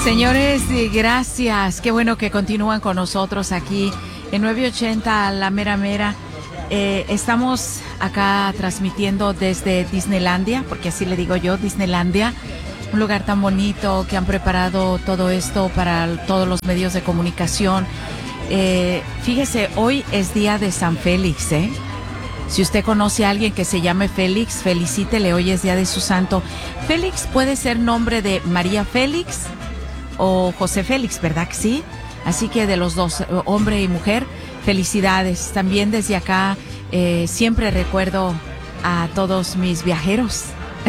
Señores, gracias. Qué bueno que continúan con nosotros aquí en 980 La Mera Mera. Estamos acá transmitiendo desde Disneylandia, porque así le digo yo, Disneylandia, un lugar tan bonito que han preparado todo esto para todos los medios de comunicación. Fíjese, hoy es día de San Félix, ¿eh? Si usted conoce a alguien que se llame Félix, felicítele, hoy es día de su santo. Félix puede ser nombre de María Félix o José Félix, ¿verdad que sí? Así que de los dos, hombre y mujer, felicidades. También desde acá siempre recuerdo a todos mis viajeros.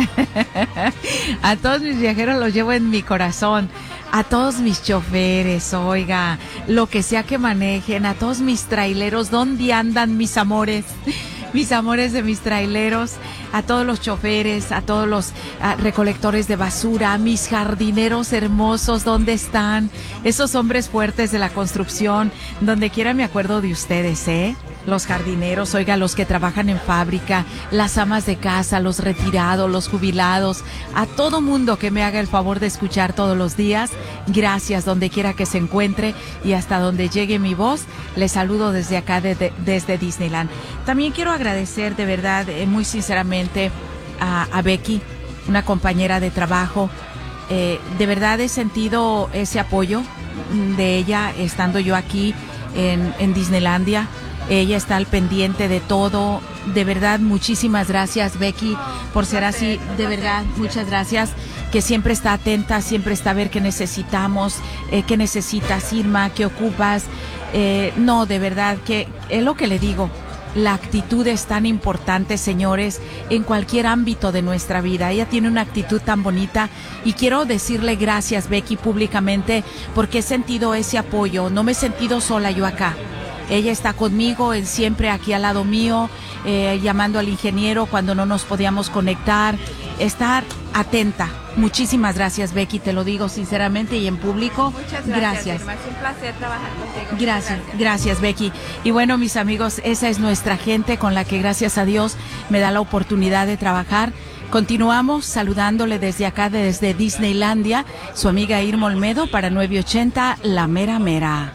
A todos mis viajeros los llevo en mi corazón. A todos mis choferes, oiga, lo que sea que manejen, a todos mis traileros, ¿dónde andan mis amores? Mis amores de mis traileros, a todos los choferes, a todos los recolectores de basura, a mis jardineros hermosos, ¿dónde están? Esos hombres fuertes de la construcción, donde quiera me acuerdo de ustedes, ¿eh? Los jardineros, oiga, los que trabajan en fábrica, las amas de casa, los retirados, los jubilados, a todo mundo que me haga el favor de escuchar todos los días, gracias donde quiera que se encuentre y hasta donde llegue mi voz, les saludo desde acá, desde Disneyland. También quiero agradecer de verdad, muy sinceramente, a Becky, una compañera de trabajo. De verdad he sentido ese apoyo de ella estando yo aquí en Disneylandia. Ella está al pendiente de todo. De verdad, muchísimas gracias, Becky, por ser así. De verdad, muchas gracias. Que siempre está atenta, siempre está a ver qué necesitamos, qué necesitas, Irma, qué ocupas. No, de verdad, que es lo que le digo. La actitud es tan importante, señores, en cualquier ámbito de nuestra vida. Ella tiene una actitud tan bonita y quiero decirle gracias, Becky, públicamente, porque he sentido ese apoyo. No me he sentido sola yo acá. Ella está conmigo, él siempre aquí al lado mío, llamando al ingeniero cuando no nos podíamos conectar, estar atenta. Muchísimas gracias, Becky, te lo digo sinceramente y en público. Muchas gracias. Irma, es un placer trabajar contigo. Gracias, Becky. Y bueno, mis amigos, esa es nuestra gente con la que gracias a Dios me da la oportunidad de trabajar. Continuamos saludándole desde acá, desde Disneylandia, su amiga Irma Olmedo para 980 La Mera Mera.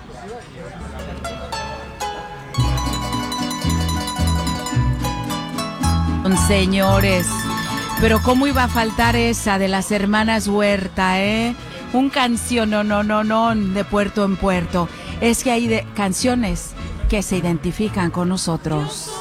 Señores, pero cómo iba a faltar esa de las hermanas Huerta, un canción, no, de puerto en puerto. Es que hay canciones que se identifican con nosotros.